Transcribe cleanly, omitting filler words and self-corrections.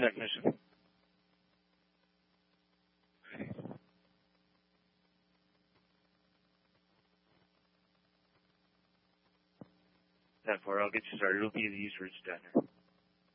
technician. 10-4, I'll get you started. It'll be the East Ridge Diner.